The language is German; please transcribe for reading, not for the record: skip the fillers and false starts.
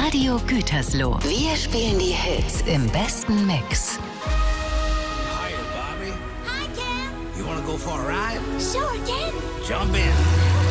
Radio Gütersloh. Wir spielen die Hits im besten Mix. Hiya, Bobby. Hi, Ken. You wanna go for a ride? Sure, Ken. Jump in.